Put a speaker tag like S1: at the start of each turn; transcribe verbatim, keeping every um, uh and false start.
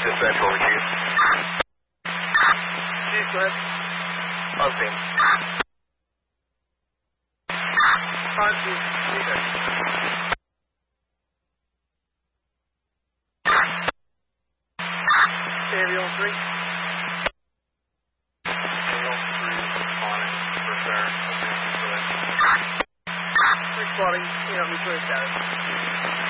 S1: Dispatch, over to you.
S2: Chief, go ahead.
S1: Austin.
S2: Five, Chief. Chief. Ambulance three.
S1: Ambulance three, responding for sir.
S2: Three spotting, you know, return status.